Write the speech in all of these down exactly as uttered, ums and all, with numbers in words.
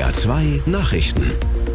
R zwei Nachrichten.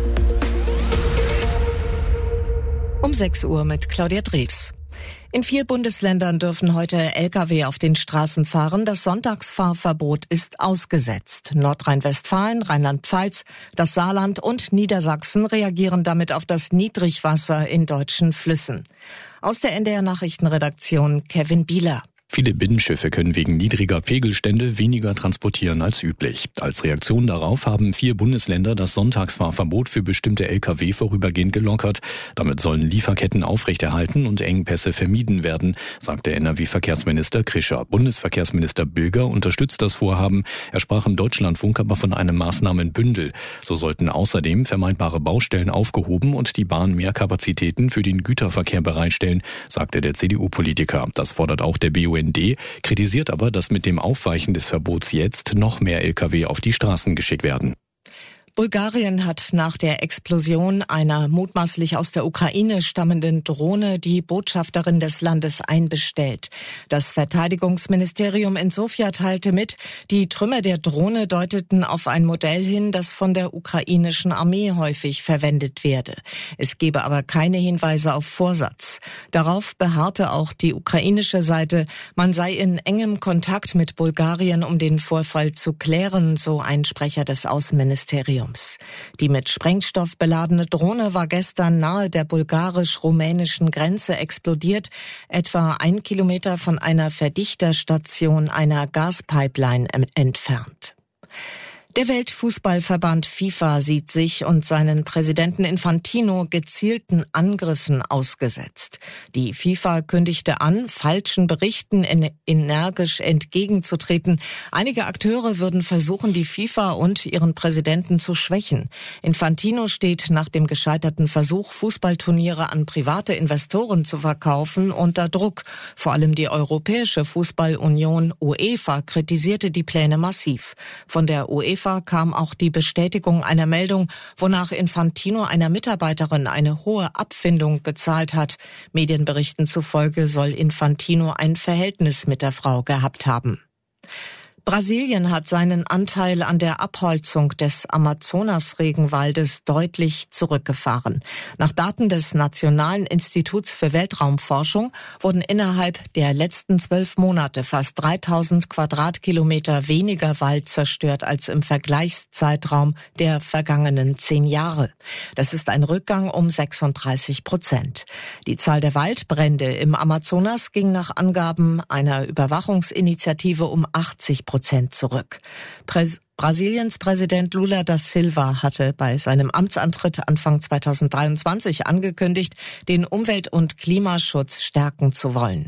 Um sechs Uhr mit Claudia Drews. In vier Bundesländern dürfen heute L K W auf den Straßen fahren. Das Sonntagsfahrverbot ist ausgesetzt. Nordrhein-Westfalen, Rheinland-Pfalz, das Saarland und Niedersachsen reagieren damit auf das Niedrigwasser in deutschen Flüssen. Aus der N D R-Nachrichtenredaktion Kevin Bieler. Viele Binnenschiffe können wegen niedriger Pegelstände weniger transportieren als üblich. Als Reaktion darauf haben vier Bundesländer das Sonntagsfahrverbot für bestimmte L K W vorübergehend gelockert. Damit sollen Lieferketten aufrechterhalten und Engpässe vermieden werden, sagte N R W-Verkehrsminister Krischer. Bundesverkehrsminister Bilger unterstützt das Vorhaben. Er sprach im Deutschlandfunk aber von einem Maßnahmenbündel. So sollten außerdem vermeidbare Baustellen aufgehoben und die Bahn mehr Kapazitäten für den Güterverkehr bereitstellen, sagte der C D U-Politiker. Das fordert auch der B U N D, kritisiert aber, dass mit dem Aufweichen des Verbots jetzt noch mehr L K W auf die Straßen geschickt werden. Bulgarien hat nach der Explosion einer mutmaßlich aus der Ukraine stammenden Drohne die Botschafterin des Landes einbestellt. Das Verteidigungsministerium in Sofia teilte mit, die Trümmer der Drohne deuteten auf ein Modell hin, das von der ukrainischen Armee häufig verwendet werde. Es gebe aber keine Hinweise auf Vorsatz. Darauf beharrte auch die ukrainische Seite, man sei in engem Kontakt mit Bulgarien, um den Vorfall zu klären, so ein Sprecher des Außenministeriums. Die mit Sprengstoff beladene Drohne war gestern nahe der bulgarisch-rumänischen Grenze explodiert, etwa ein Kilometer von einer Verdichterstation einer Gaspipeline entfernt. Der Weltfußballverband FIFA sieht sich und seinen Präsidenten Infantino gezielten Angriffen ausgesetzt. Die FIFA kündigte an, falschen Berichten energisch entgegenzutreten. Einige Akteure würden versuchen, die FIFA und ihren Präsidenten zu schwächen. Infantino steht nach dem gescheiterten Versuch, Fußballturniere an private Investoren zu verkaufen, unter Druck. Vor allem die Europäische Fußballunion UEFA kritisierte die Pläne massiv. Von der UEFA kam auch die Bestätigung einer Meldung, wonach Infantino einer Mitarbeiterin eine hohe Abfindung gezahlt hat. Medienberichten zufolge soll Infantino ein Verhältnis mit der Frau gehabt haben. Brasilien hat seinen Anteil an der Abholzung des Amazonas-Regenwaldes deutlich zurückgefahren. Nach Daten des Nationalen Instituts für Weltraumforschung wurden innerhalb der letzten zwölf Monate fast dreitausend Quadratkilometer weniger Wald zerstört als im Vergleichszeitraum der vergangenen zehn Jahre. Das ist ein Rückgang um sechsunddreißig Prozent. Die Zahl der Waldbrände im Amazonas ging nach Angaben einer Überwachungsinitiative um achtzig Prozent zurück. Präs- Brasiliens Präsident Lula da Silva hatte bei seinem Amtsantritt Anfang zweitausenddreiundzwanzig angekündigt, den Umwelt- und Klimaschutz stärken zu wollen.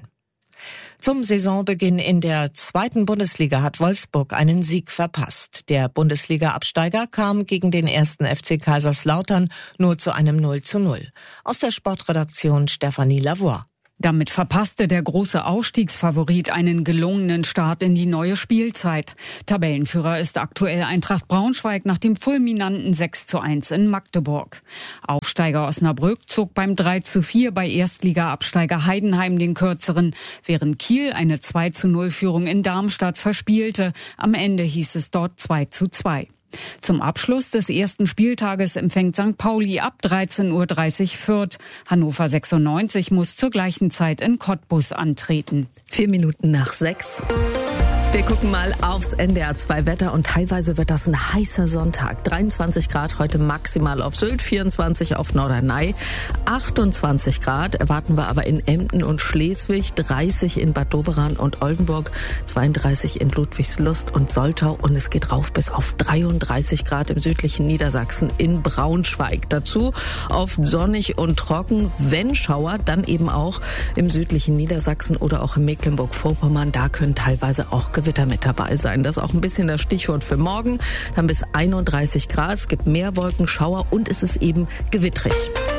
Zum Saisonbeginn in der zweiten Bundesliga hat Wolfsburg einen Sieg verpasst. Der Bundesliga-Absteiger kam gegen den ersten F C Kaiserslautern nur zu einem null zu null. Aus der Sportredaktion Stefanie Lavoie. Damit verpasste der große Aufstiegsfavorit einen gelungenen Start in die neue Spielzeit. Tabellenführer ist aktuell Eintracht Braunschweig nach dem fulminanten sechs zu eins in Magdeburg. Aufsteiger Osnabrück zog beim drei zu vier bei Erstliga-Absteiger Heidenheim den kürzeren, während Kiel eine zwei zu null Führung in Darmstadt verspielte. Am Ende hieß es dort zwei zu zwei. Zum Abschluss des ersten Spieltages empfängt Sankt Pauli ab dreizehn Uhr dreißig Fürth. Hannover sechsundneunzig muss zur gleichen Zeit in Cottbus antreten. Vier Minuten nach sechs. Wir gucken mal aufs N D R zwei Wetter und teilweise wird das ein heißer Sonntag. dreiundzwanzig Grad heute maximal auf Sylt, vierundzwanzig auf Norderney, achtundzwanzig Grad erwarten wir aber in Emden und Schleswig, dreißig in Bad Doberan und Oldenburg, zweiunddreißig in Ludwigslust und Soltau und es geht rauf bis auf dreiunddreißig Grad im südlichen Niedersachsen in Braunschweig. Dazu oft sonnig und trocken, wenn Schauer, dann eben auch im südlichen Niedersachsen oder auch in Mecklenburg-Vorpommern. Da können teilweise auch Gewitter mit dabei sein. Das ist auch ein bisschen das Stichwort für morgen. Dann bis einunddreißig Grad. Es gibt mehr Wolken, Schauer und es ist eben gewittrig.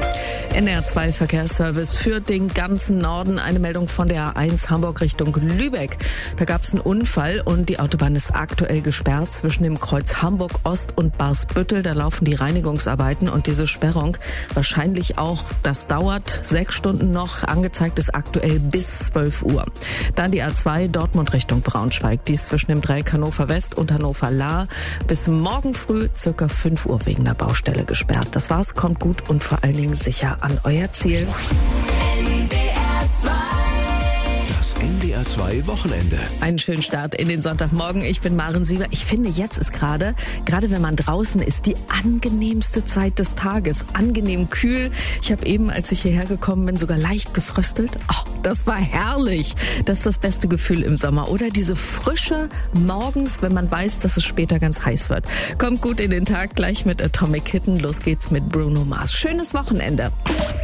N R zwei Verkehrsservice für den ganzen Norden. Eine Meldung von der A eins Hamburg Richtung Lübeck. Da gab es einen Unfall und die Autobahn ist aktuell gesperrt zwischen dem Kreuz Hamburg Ost und Barsbüttel. Da laufen die Reinigungsarbeiten und diese Sperrung wahrscheinlich auch, das dauert sechs Stunden noch. Angezeigt ist aktuell bis zwölf Uhr. Dann die A zwei Dortmund Richtung Braunschweig. Die ist zwischen dem Dreieck Hannover West und Hannover Lahr bis morgen früh circa fünf Uhr wegen der Baustelle gesperrt. Das war's, kommt gut und vor allen Dingen sicher an euer Ziel. N D R zwei. Das N D R zwei Wochenende. Einen schönen Start in den Sonntagmorgen. Ich bin Maren Sieber. Ich finde, jetzt ist gerade, gerade wenn man draußen ist, die angenehmste Zeit des Tages. Angenehm kühl. Ich habe eben, als ich hierher gekommen bin, sogar leicht gefröstelt. Oh, das war herrlich. Das ist das beste Gefühl im Sommer. Oder diese Frische morgens, wenn man weiß, dass es später ganz heiß wird. Kommt gut in den Tag, gleich mit Atomic Kitten. Los geht's mit Bruno Mars. Schönes Wochenende.